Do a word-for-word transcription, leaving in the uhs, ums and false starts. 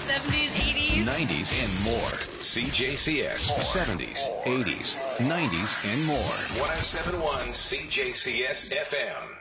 seventies, eighties, nineties, and more. C J C S, more. seventies, eighties, nineties, and more. one oh seven point one C J C S F M.